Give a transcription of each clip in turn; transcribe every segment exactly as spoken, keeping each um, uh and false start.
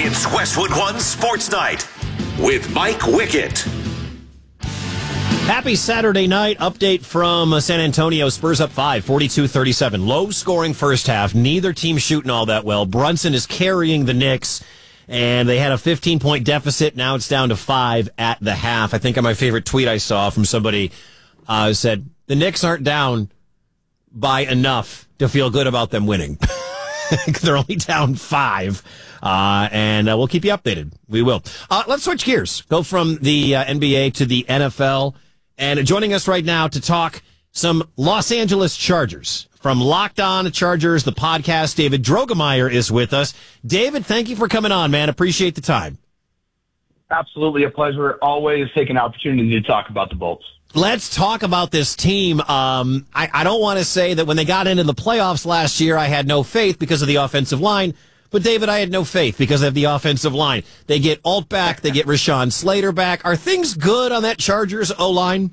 It's Westwood One Sports Night with Mike Wickett. Happy Saturday night. Update from San Antonio. Spurs up five, forty-two thirty-seven. Low scoring first half. Neither team shooting all that well. Brunson is carrying the Knicks, and they had a fifteen-point deficit. Now it's down to five at the half. I think on my favorite tweet I saw from somebody uh, said, the Knicks aren't down by enough to feel good about them winning. They're only down five. Uh, and uh, we'll keep you updated. We will. Uh, let's switch gears. Go from the uh, N B A to the N F L. And joining us right now to talk some Los Angeles Chargers. From Locked On Chargers, the podcast, David Drogemeyer is with us. David, thank you for coming on, man. Appreciate the time. Absolutely a pleasure. Always take an opportunity to talk about the Bolts. Let's talk about this team. Um, I, I don't want to say that when they got into the playoffs last year, I had no faith because of the offensive line. But, David, I had no faith because of the offensive line. They get Alt back. They get Rashawn Slater back. Are things good on that Chargers O-line?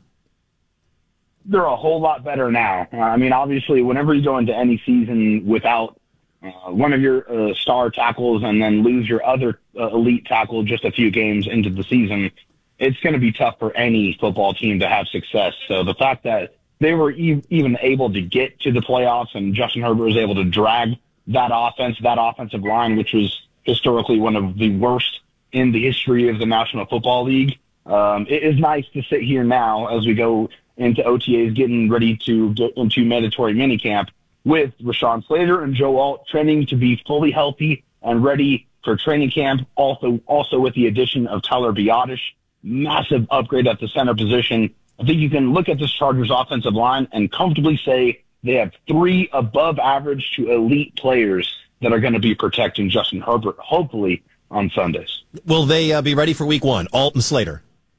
They're a whole lot better now. Uh, I mean, obviously, whenever you go into any season without uh, one of your uh, star tackles and then lose your other uh, elite tackle just a few games into the season, it's going to be tough for any football team to have success. So the fact that they were e- even able to get to the playoffs and Justin Herbert was able to drag that offense, that offensive line, which was historically one of the worst in the history of the National Football League. Um, it is nice to sit here now as we go into O T As, getting ready to get into mandatory minicamp with Rashawn Slater and Joe Alt training to be fully healthy and ready for training camp. Also, also with the addition of Tyler Biadasz, massive upgrade at the center position. I think you can look at this Chargers offensive line and comfortably say they have three above average to elite players that are going to be protecting Justin Herbert, hopefully, on Sundays. Will they uh, be ready for week one, Alt and Slater?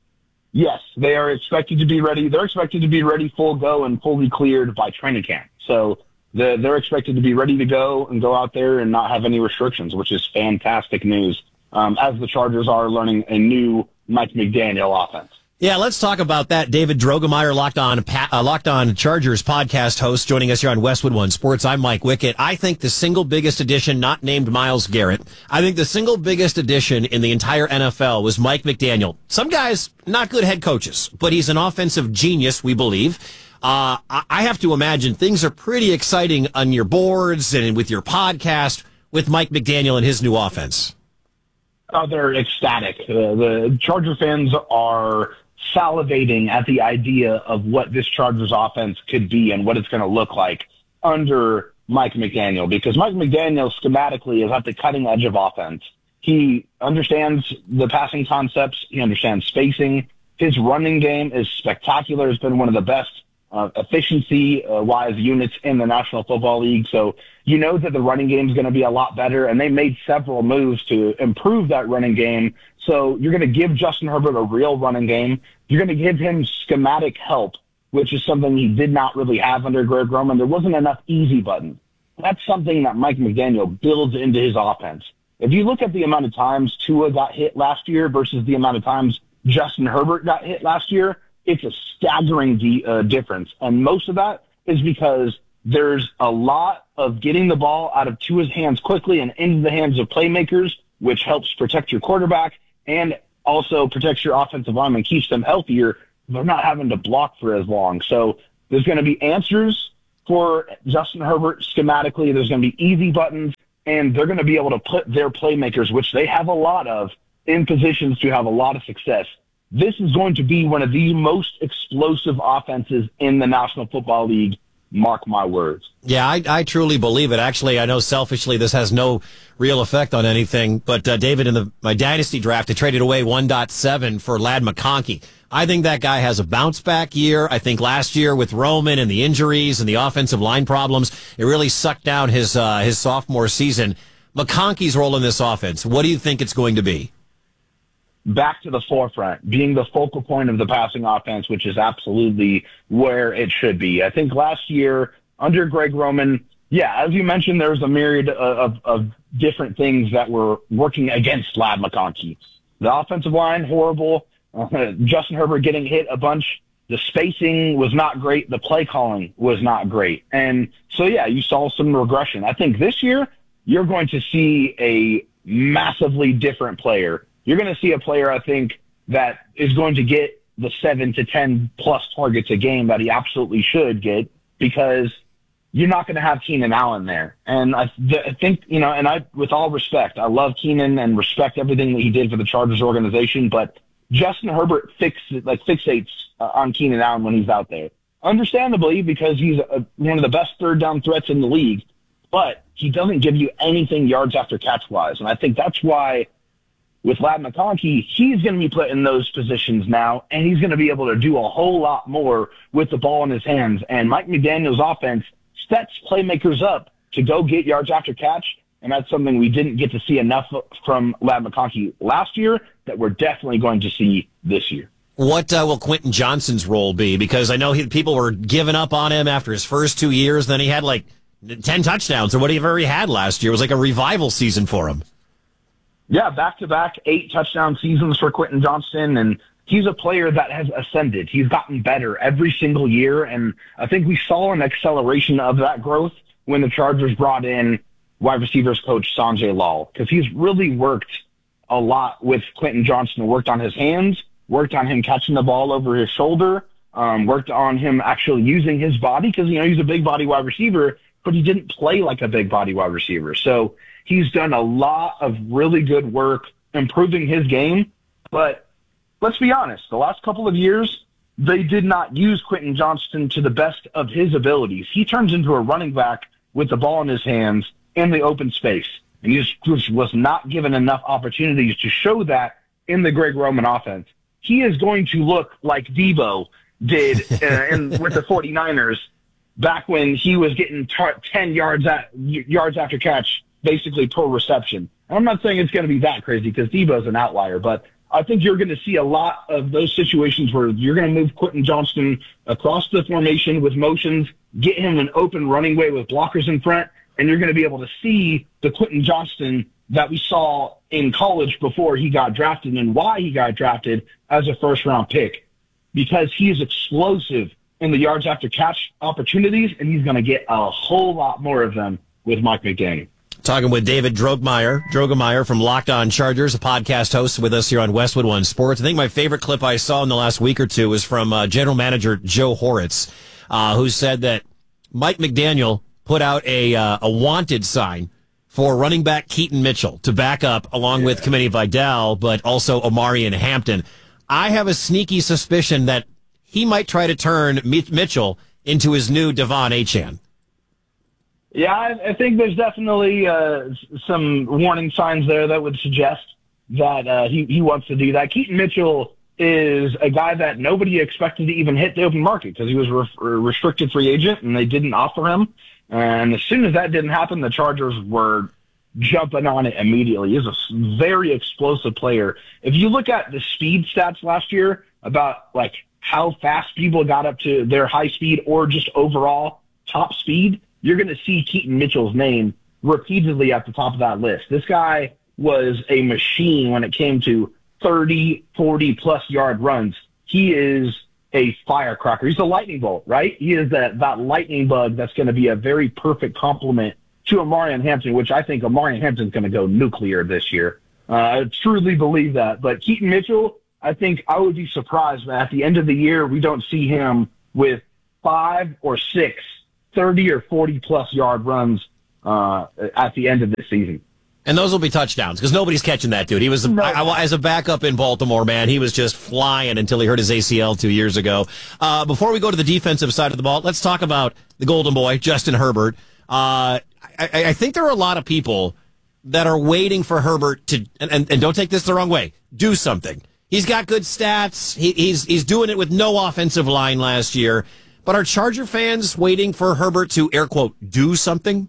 Yes, they are expected to be ready. They're expected to be ready full go and fully cleared by training camp. So the, they're expected to be ready to go and go out there and not have any restrictions, which is fantastic news, um, as the Chargers are learning a new Mike McDaniel offense. Yeah, let's talk about that. David Drogemeyer, Locked On, uh, Locked On Chargers podcast host, joining us here on Westwood One Sports. I'm Mike Wickett. I think the single biggest addition, not named Myles Garrett, I think the single biggest addition in the entire N F L was Mike McDaniel. Some guys, not good head coaches, but he's an offensive genius, we believe. Uh, I have to imagine things are pretty exciting on your boards and with your podcast with Mike McDaniel and his new offense. Oh, they're ecstatic. Uh, the Charger fans are salivating at the idea of what this Chargers offense could be and what it's going to look like under Mike McDaniel, because Mike McDaniel schematically is at the cutting edge of offense. He understands the passing concepts. He understands spacing. His running game is spectacular. It's been one of the best uh, efficiency-wise uh, units in the National Football League. So you know that the running game is going to be a lot better, and they made several moves to improve that running game. So you're going to give Justin Herbert a real running game. You're going to give him schematic help, which is something he did not really have under Greg Roman. There wasn't enough easy buttons. That's something that Mike McDaniel builds into his offense. If you look at the amount of times Tua got hit last year versus the amount of times Justin Herbert got hit last year, it's a staggering de- uh, difference. And most of that is because there's a lot of getting the ball out of Tua's hands quickly and into the hands of playmakers, which helps protect your quarterback and also protects your offensive lineman, keeps them healthier. They're not having to block for as long. So there's going to be answers for Justin Herbert schematically. There's going to be easy buttons, and they're going to be able to put their playmakers, which they have a lot of, in positions to have a lot of success. This is going to be one of the most explosive offenses in the National Football League. Mark my words. Yeah, I, I truly believe it. Actually, I know selfishly this has no real effect on anything, but uh, David, in the, my dynasty draft, I traded away one point seven for Ladd McConkey. I think that guy has a bounce-back year. I think last year with Roman and the injuries and the offensive line problems, it really sucked down his uh, his sophomore season. McConkey's role in this offense, what do you think it's going to be? Back to the forefront, being the focal point of the passing offense, which is absolutely where it should be. I think last year, under Greg Roman, yeah, as you mentioned, there was a myriad of, of, of different things that were working against Ladd McConkey. The offensive line, horrible. Uh, Justin Herbert getting hit a bunch. The spacing was not great. The play calling was not great. And so, yeah, you saw some regression. I think this year you're going to see a massively different player. You're going to see a player, I think, that is going to get the seven to ten plus targets a game that he absolutely should get, because you're not going to have Keenan Allen there. And I, th- I think, you know, and I, with all respect, I love Keenan and respect everything that he did for the Chargers organization, but Justin Herbert fix, like fixates uh, on Keenan Allen when he's out there. Understandably, because he's a, one of the best third down threats in the league, but he doesn't give you anything yards after catch wise. And I think that's why with Ladd McConkey, he's going to be put in those positions now, and he's going to be able to do a whole lot more with the ball in his hands. And Mike McDaniel's offense sets playmakers up to go get yards after catch, and that's something we didn't get to see enough from Ladd McConkey last year that we're definitely going to see this year. What uh, will Quentin Johnston's role be? Because I know he, people were giving up on him after his first two years. Then he had like ten touchdowns, or whatever he had last year. It was like a revival season for him. Yeah, back-to-back eight touchdown seasons for Quentin Johnston, and he's a player that has ascended. He's gotten better every single year, and I think we saw an acceleration of that growth when the Chargers brought in wide receivers coach Sanjay Lal, because he's really worked a lot with Quentin Johnston, worked on his hands, worked on him catching the ball over his shoulder, um, worked on him actually using his body, because, you know, he's a big body wide receiver, but he didn't play like a big body wide receiver. So he's done a lot of really good work improving his game. But let's be honest, the last couple of years, they did not use Quentin Johnston to the best of his abilities. He turns into a running back with the ball in his hands in the open space. And he just was not given enough opportunities to show that in the Greg Roman offense. He is going to look like Debo did uh, in, with the 49ers back when he was getting tar- ten yards at, yards after catch, basically per reception. And I'm not saying it's going to be that crazy, because Debo's an outlier, but I think you're going to see a lot of those situations where you're going to move Quentin Johnston across the formation with motions, get him an open running way with blockers in front, and you're going to be able to see the Quentin Johnston that we saw in college before he got drafted, and why he got drafted as a first-round pick, because he is explosive in the yards after catch opportunities, and he's going to get a whole lot more of them with Mike McDaniel. Talking with David Drogemeyer, Drogemeyer from Locked On Chargers, a podcast host with us here on Westwood One Sports. I think my favorite clip I saw in the last week or two was from uh, General Manager Joe Horitz, uh, who said that Mike McDaniel put out a uh, a wanted sign for running back Keaton Mitchell to back up, along yeah. with Kamini Vidal, but also Omarion Hampton. I have a sneaky suspicion that he might try to turn Mitchell into his new Devon Achane. Yeah, I, I think there's definitely uh, some warning signs there that would suggest that uh, he, he wants to do that. Keaton Mitchell is a guy that nobody expected to even hit the open market, because he was a re- restricted free agent and they didn't offer him. And as soon as that didn't happen, the Chargers were jumping on it immediately. He's a very explosive player. If you look at the speed stats last year about like how fast people got up to their high speed or just overall top speed, you're going to see Keaton Mitchell's name repeatedly at the top of that list. This guy was a machine when it came to thirty, forty plus yard runs. He is a firecracker. He's a lightning bolt, right? He is that, that lightning bug that's going to be a very perfect complement to Omarion Hampton, which I think Omarion Hampton's going to go nuclear this year. Uh, I truly believe that. But Keaton Mitchell, I think I would be surprised that at the end of the year, we don't see him with five or six thirty or forty plus yard runs uh, at the end of this season. And those will be touchdowns, because nobody's catching that dude. He was, no. I, I, as a backup in Baltimore, man, he was just flying until he hurt his A C L two years ago. Uh, before we go to the defensive side of the ball, let's talk about the golden boy, Justin Herbert. Uh, I, I think there are a lot of people that are waiting for Herbert to, and, and, and don't take this the wrong way, do something. He's got good stats. He, he's he's doing it with no offensive line last year. But are Charger fans waiting for Herbert to, air quote, do something?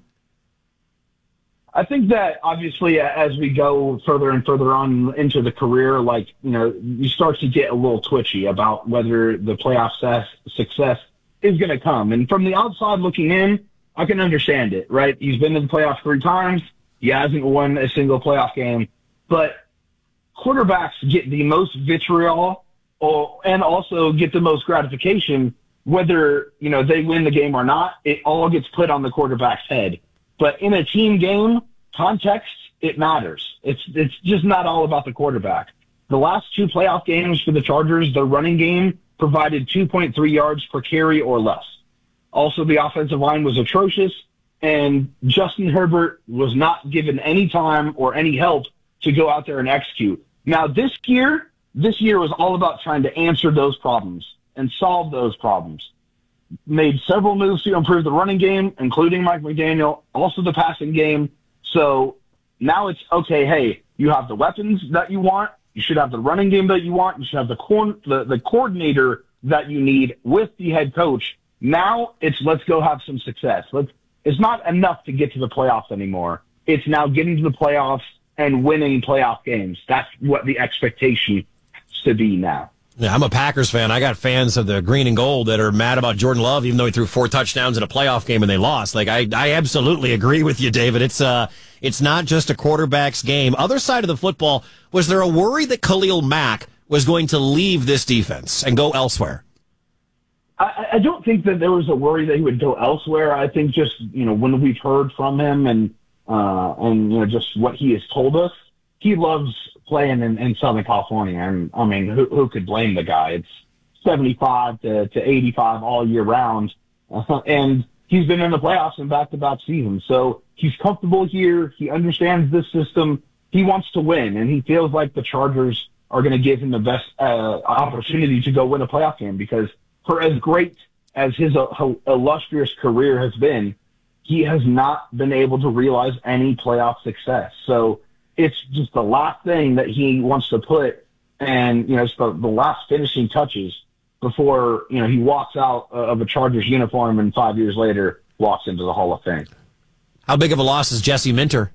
I think that obviously as we go further and further on into the career, like, you know, you start to get a little twitchy about whether the playoff success, success is going to come. And from the outside looking in, I can understand it, right? He's been to the playoffs three times. He hasn't won a single playoff game. But quarterbacks get the most vitriol or, and also get the most gratification, whether, you know, they win the game or not. It all gets put on the quarterback's head. But in a team game, context, it matters. It's it's just not all about the quarterback. The last two playoff games for the Chargers, the running game provided two point three yards per carry or less. Also, the offensive line was atrocious, and Justin Herbert was not given any time or any help to go out there and execute. Now, this year, this year was all about trying to answer those problems and solve those problems. Made several moves to improve the running game, including Mike McDaniel, also the passing game. So now it's, okay, hey, you have the weapons that you want. You should have the running game that you want. You should have the, co- the, the coordinator that you need with the head coach. Now it's let's go have some success. Let's, it's not enough to get to the playoffs anymore. It's now getting to the playoffs and winning playoff games. That's what the expectation has to be now. Yeah, I'm a Packers fan. I got fans of the green and gold that are mad about Jordan Love, even though he threw four touchdowns in a playoff game and they lost. Like, I, I absolutely agree with you, David. It's uh, it's not just a quarterback's game. Other side of the football, was there a worry that Khalil Mack was going to leave this defense and go elsewhere? I, I don't think that there was a worry that he would go elsewhere. I think just, you know, when we've heard from him and, uh, and, you know, just what he has told us, he loves playing in, in Southern California. And I mean, who, who could blame the guy? It's seventy-five to, to eighty-five all year round. Uh, and he's been in the playoffs in back-to-back seasons. So he's comfortable here. He understands this system. He wants to win, and he feels like the Chargers are going to give him the best uh, opportunity to go win a playoff game, because for as great as his uh, illustrious career has been, he has not been able to realize any playoff success. So it's just the last thing that he wants to put, and, you know, it's the, the last finishing touches before, you know, he walks out of a Chargers uniform and five years later walks into the Hall of Fame. How big of a loss is Jesse Minter?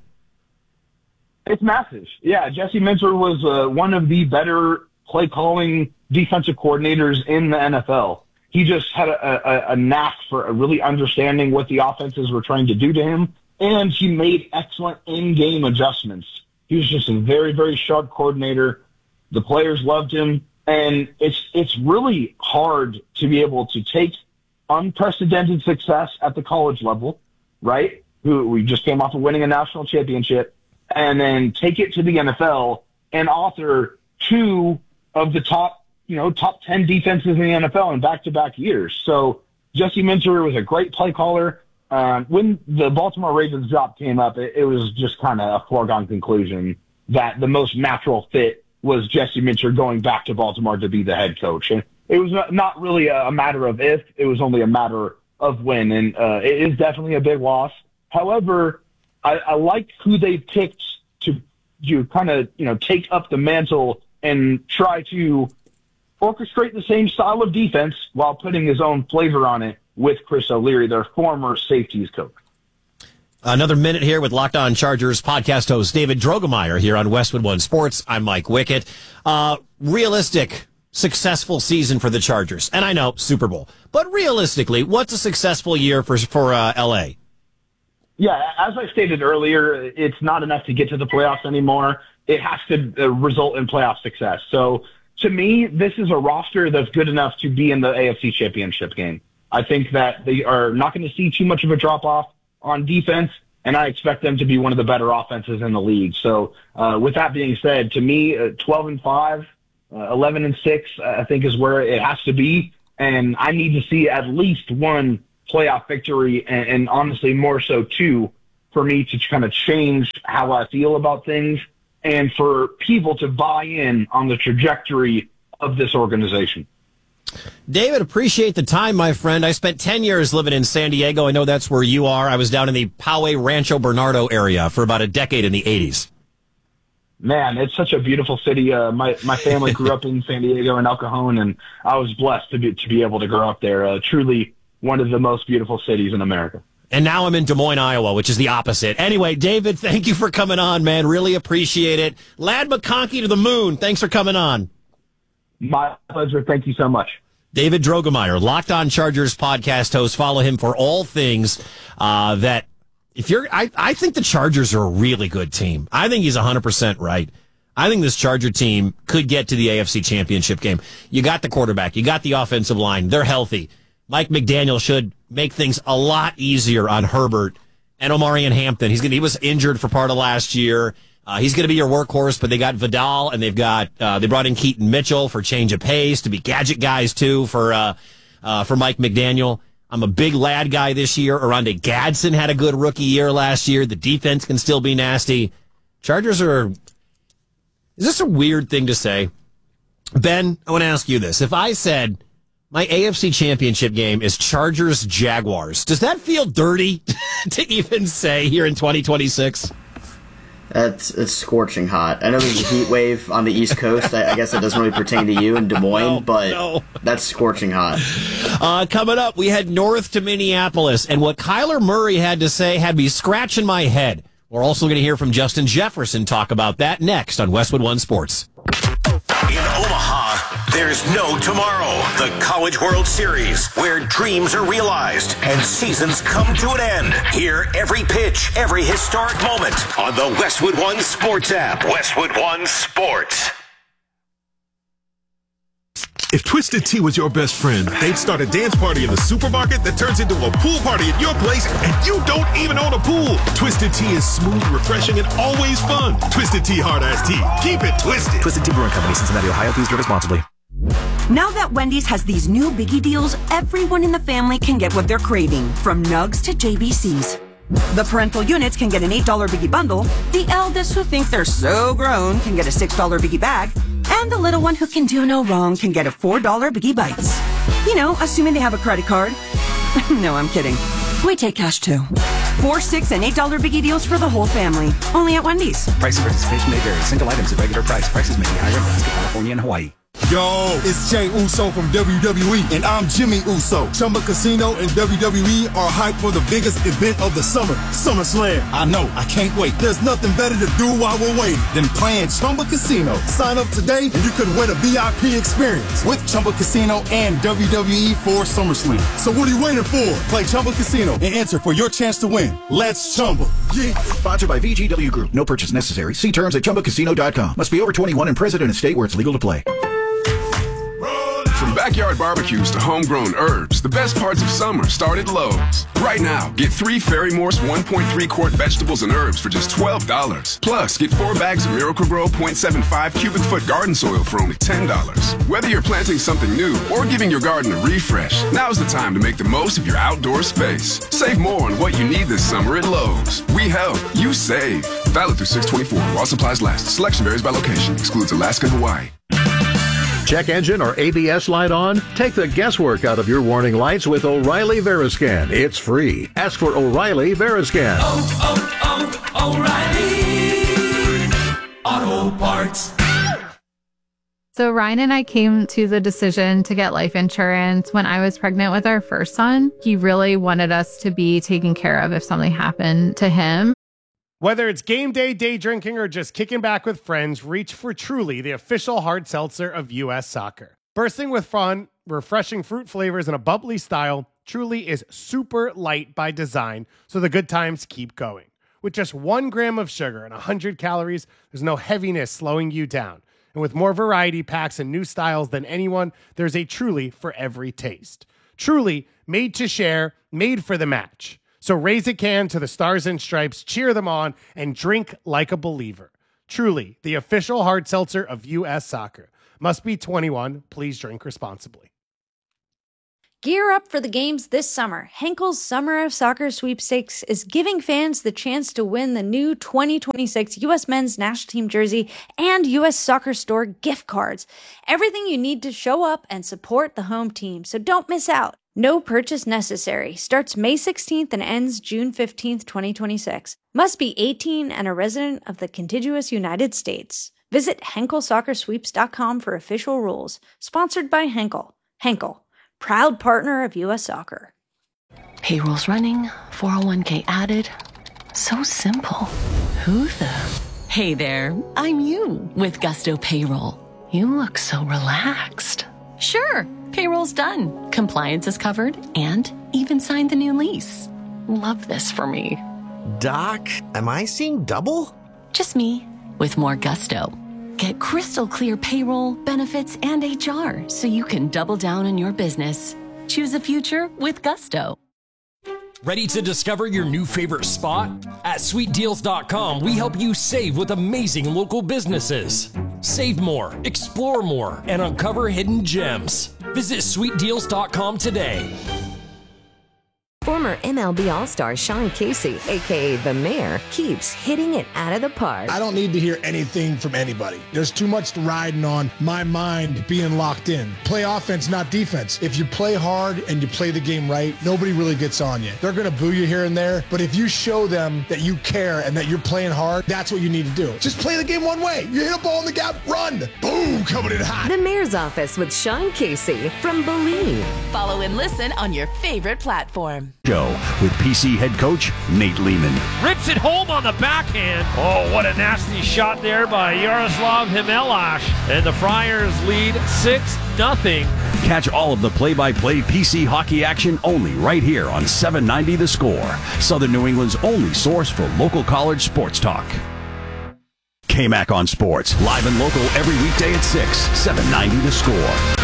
It's massive. Yeah, Jesse Minter was uh, one of the better play-calling defensive coordinators in the N F L. He just had a, a, a knack for really understanding what the offenses were trying to do to him, and he made excellent in-game adjustments. He was just a very, very sharp coordinator. The players loved him, and it's it's really hard to be able to take unprecedented success at the college level, right? Who we just came off of winning a national championship, and then take it to the N F L and author two of the top, you know, top ten defenses in the N F L in back-to-back years. So Jesse Minter was a great play caller. Uh, when the Baltimore Ravens job came up, it, it was just kind of a foregone conclusion that the most natural fit was Jesse Minter going back to Baltimore to be the head coach. And it was not, not really a, a matter of if, it was only a matter of when. And uh, it is definitely a big loss. However, I, I like who they picked to, to kind of, you know, take up the mantle and try to orchestrate the same style of defense while putting his own flavor on it with Chris O'Leary, their former safeties coach. Another minute here with Locked On Chargers podcast host David Drogemeyer here on Westwood One Sports. I'm Mike Wickett. Uh, realistic, successful season for the Chargers. And I know, Super Bowl. But realistically, what's a successful year for, for uh, L A? Yeah, as I stated earlier, it's not enough to get to the playoffs anymore. It has to uh, result in playoff success. So, to me, this is a roster that's good enough to be in the A F C Championship game. I think that they are not going to see too much of a drop-off on defense, and I expect them to be one of the better offenses in the league. So, uh, with that being said, to me, uh, twelve and five, uh, eleven and six, I think is where it has to be, and I need to see at least one playoff victory, and, and honestly more so two, for me to kind of change how I feel about things and for people to buy in on the trajectory of this organization. David, appreciate the time, my friend. I spent ten years living in San Diego. I know that's where you are. I was down in the Poway Rancho Bernardo area for about a decade in the eighties. Man, it's such a beautiful city. Uh, my my family grew up in San Diego and El Cajon, and I was blessed to be to be able to grow up there. Uh, truly one of the most beautiful cities in America. And now I'm in Des Moines, Iowa, which is the opposite. Anyway, David, thank you for coming on, man. Really appreciate it. Lad McConkey to the moon. Thanks for coming on. My pleasure. Thank you so much. David Drogemeyer, Locked On Chargers podcast host. Follow him for all things uh, that if you're, I, I think the Chargers are a really good team. I think he's one hundred percent right. I think this Charger team could get to the A F C Championship game. You got the quarterback. You got the offensive line. They're healthy. Mike McDaniel should make things a lot easier on Herbert and Omarion Hampton. He's gonna, he was injured for part of last year. Uh, he's going to be your workhorse, but they got Vidal, and they've got uh, they brought in Keaton Mitchell for change of pace, to be gadget guys, too, for uh, uh, for Mike McDaniel. I'm a big lad guy this year. Oronde Gadsden had a good rookie year last year. The defense can still be nasty. Chargers are... Is this a weird thing to say? Ben, I want to ask you this. If I said my A F C Championship game is Chargers-Jaguars, does that feel dirty to even say here in twenty twenty-six? That's it's scorching hot. I know there's a heat wave on the East Coast. I, I guess it doesn't really pertain to you in Des Moines, no, but no. That's scorching hot. Uh, coming up, we head north to Minneapolis, and what Kyler Murray had to say had me scratching my head. We're also going to hear from Justin Jefferson talk about that next on Westwood One Sports. In Omaha, there's no tomorrow. The College World Series, where dreams are realized and seasons come to an end. Hear every pitch, every historic moment on the Westwood One Sports app. Westwood One Sports. If Twisted Tea was your best friend, they'd start a dance party in the supermarket that turns into a pool party at your place, and you don't even own a pool. Twisted Tea is smooth, refreshing, and always fun. Twisted Tea Hard Ice Tea. Keep it twisted. Twisted Tea Brewing Company, Cincinnati, Ohio. Please drink responsibly. Now that Wendy's has these new biggie deals, everyone in the family can get what they're craving, from nugs to J B Cs. The parental units can get an eight dollar biggie bundle, the eldest who think they're so grown can get a six dollar biggie bag, and the little one who can do no wrong can get a four dollar biggie bites. You know, assuming they have a credit card. No, I'm kidding. We take cash too. Four, six, and eight dollar biggie deals for the whole family. Only at Wendy's. Price of participation may vary. Single items at regular price. Prices may be higher in Alaska, California, and Hawaii. Yo, it's Jey Uso from W W E, and I'm Jimmy Uso. Chumba Casino and W W E are hyped for the biggest event of the summer, SummerSlam. I know, I can't wait. There's nothing better to do while we're waiting than playing Chumba Casino. Sign up today, and you could win a V I P experience with Chumba Casino and W W E for SummerSlam. So what are you waiting for? Play Chumba Casino and enter for your chance to win. Let's Chumba. Yeah. Sponsored by V G W Group. No purchase necessary. See terms at Chumba Casino dot com. Must be over twenty-one and present in a state where it's legal to play. From backyard barbecues to homegrown herbs, the best parts of summer start at Lowe's. Right now, get three Ferry-Morse one point three quart vegetables and herbs for just twelve dollars. Plus, get four bags of Miracle-Gro point seven five cubic foot garden soil for only ten dollars. Whether you're planting something new or giving your garden a refresh, now's the time to make the most of your outdoor space. Save more on what you need this summer at Lowe's. We help, you save. Valid through six twenty-four while supplies last. Selection varies by location. Excludes Alaska and Hawaii. Check engine or A B S light on? Take the guesswork out of your warning lights with O'Reilly Veriscan. It's free. Ask for O'Reilly Veriscan. Oh, oh, oh, O'Reilly Auto Parts. So Ryan and I came to the decision to get life insurance when I was pregnant with our first son. He really wanted us to be taken care of if something happened to him. Whether it's game day, day drinking, or just kicking back with friends, reach for Truly, the official hard seltzer of U S Soccer. Bursting with fun, refreshing fruit flavors, and a bubbly style, Truly is super light by design, so the good times keep going. With just one gram of sugar and one hundred calories, there's no heaviness slowing you down. And with more variety packs and new styles than anyone, there's a Truly for every taste. Truly, made to share, made for the match. So raise a can to the Stars and Stripes, cheer them on, and drink like a believer. Truly, the official hard seltzer of U S Soccer. Must be twenty-one. Please drink responsibly. Gear up for the games this summer. Henkel's Summer of Soccer Sweepstakes is giving fans the chance to win the new twenty twenty-six U S Men's National Team jersey and U S Soccer Store gift cards. Everything you need to show up and support the home team, so don't miss out. No purchase necessary. Starts May sixteenth and ends June fifteenth, twenty twenty-six. Must be eighteen and a resident of the contiguous United States. Visit Henkel Soccer Sweeps dot com for official rules. Sponsored by Henkel. Henkel, proud partner of U S Soccer. Payroll's running, four oh one k added. So simple. Who the? Hey there, I'm you with Gusto Payroll. You look so relaxed. Sure. Payroll's done. Compliance is covered and even signed the new lease. Love this for me. Doc, am I seeing double? Just me with more gusto. Get crystal clear payroll, benefits, and H R so you can double down on your business. Choose a future with Gusto. Ready to discover your new favorite spot? At sweet deals dot com, we help you save with amazing local businesses. Save more, explore more, and uncover hidden gems. Visit sweet deals dot com today. Former M L B All-Star Sean Casey, a k a. The Mayor, keeps hitting it out of the park. I don't need to hear anything from anybody. There's too much riding on my mind being locked in. Play offense, not defense. If you play hard and you play the game right, nobody really gets on you. They're going to boo you here and there, but if you show them that you care and that you're playing hard, that's what you need to do. Just play the game one way. You hit a ball in the gap, run. Boom, coming in hot. The Mayor's Office with Sean Casey from Believe. Follow and listen on your favorite platform. Show with P C head coach Nate Lehman. Rips it home on the backhand. Oh, what a nasty shot there by Yaroslav Himelash. And the Friars lead six nothing. Catch all of the play-by-play P C hockey action only right here on seven ninety The Score, Southern New England's only source for local college sports talk. K-Mac on Sports, live and local every weekday at six, seven ninety The Score.